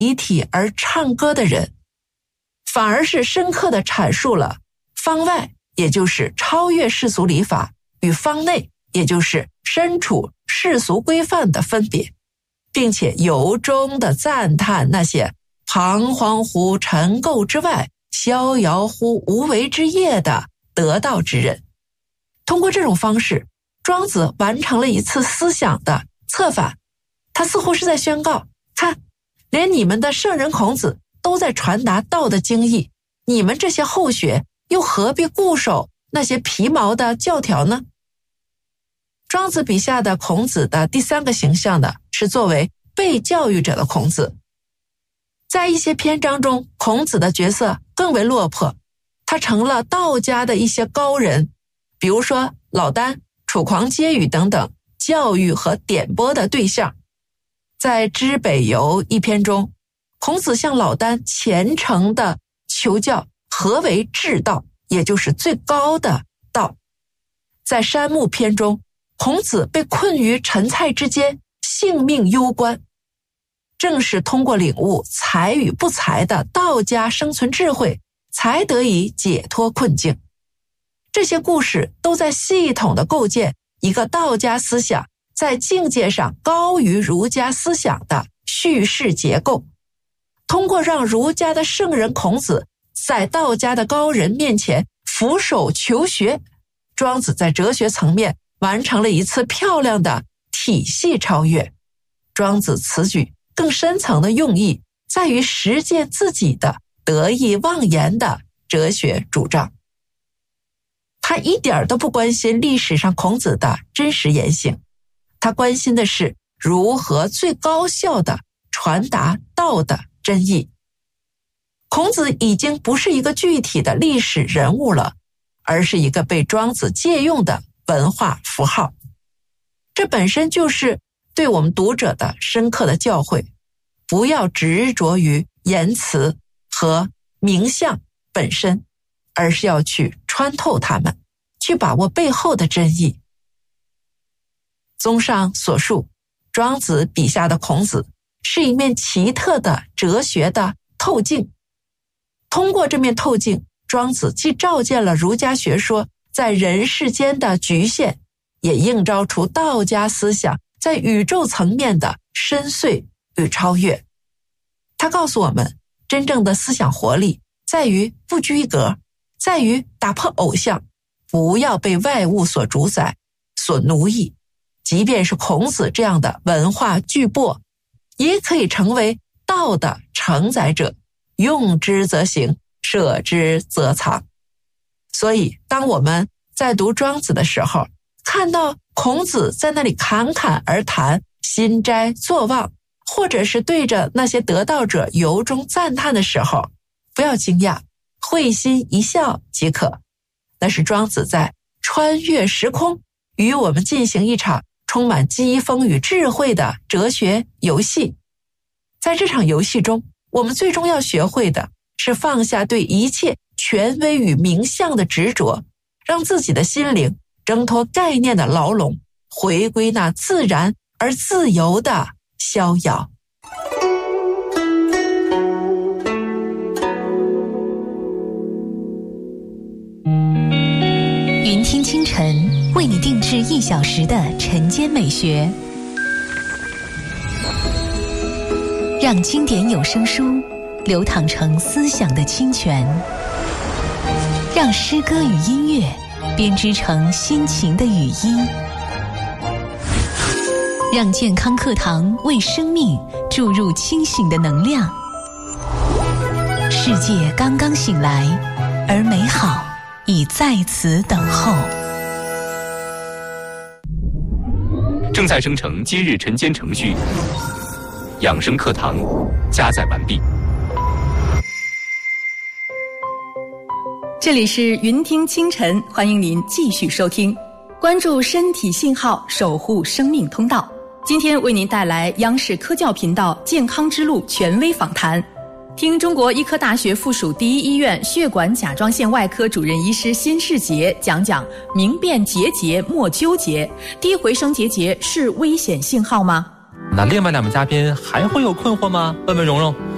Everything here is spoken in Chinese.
遗体而唱歌的人，反而是深刻地阐述了方外，也就是超越世俗礼法，与方内，也就是身处世俗规范的分别，并且由衷地赞叹那些彷徨乎尘垢之外，逍遥乎无为之业的得道之人。通过这种方式，庄子完成了一次思想的策反。他似乎是在宣告，看，连你们的圣人孔子都在传达道的精义，你们这些后学又何必固守那些皮毛的教条呢？庄子笔下的孔子的第三个形象呢，是作为被教育者的孔子。在一些篇章中，孔子的角色更为落魄，他成了道家的一些高人，比如说老聃、楚狂皆语等等教育和点拨的对象。在《知北游》一篇中，孔子向老聃虔诚地求教何为至道，也就是最高的道。在《山木》篇中，孔子被困于陈蔡之间，性命攸关。正是通过领悟才与不才的道家生存智慧，才得以解脱困境。这些故事都在系统地构建一个道家思想在境界上高于儒家思想的叙事结构。通过让儒家的圣人孔子在道家的高人面前俯首求学，庄子在哲学层面完成了一次漂亮的体系超越。庄子此举更深层的用意在于实践自己的得意忘言的哲学主张。他一点都不关心历史上孔子的真实言行，他关心的是如何最高效地传达道的真意。孔子已经不是一个具体的历史人物了，而是一个被庄子借用的文化符号。这本身就是对我们读者的深刻的教诲，不要执着于言辞和名相本身，而是要去穿透它们，去把握背后的真意。综上所述，庄子笔下的孔子是一面奇特的哲学的透镜。通过这面透镜，庄子既照见了儒家学说在人世间的局限，也映照出道家思想在宇宙层面的深邃与超越。他告诉我们，真正的思想活力在于不拘一格，在于打破偶像，不要被外物所主宰、所奴役。即便是孔子这样的文化巨擘，也可以成为道的承载者，用之则行，舍之则藏。所以当我们在读庄子的时候，看到孔子在那里侃侃而谈、心斋作望，或者是对着那些得道者由衷赞叹的时候，不要惊讶，会心一笑即可。那是庄子在穿越时空，与我们进行一场充满机锋与智慧的哲学游戏。在这场游戏中，我们最终要学会的是放下对一切权威与名相的执着，让自己的心灵挣脱概念的牢笼，回归那自然而自由的逍遥。 云听清晨为你定制1小时的晨间美学，让经典有声书流淌成思想的清泉，让诗歌与音乐编织成心情的语音，让健康课堂为生命注入清醒的能量。世界刚刚醒来，而美好已在此等候。 正在生成今日晨间程序，养生课堂加载完毕。 这里是云听清晨，欢迎您继续收听，关注身体信号，守护生命通道。今天为您带来央视科教频道健康之路权威访谈，听中国医科大学附属第一医院血管甲状腺外科主任医师辛世杰讲讲明辨结节莫纠结，低回声结节是危险信号吗？ 那另外2位嘉宾还会有困惑吗？问问蓉蓉。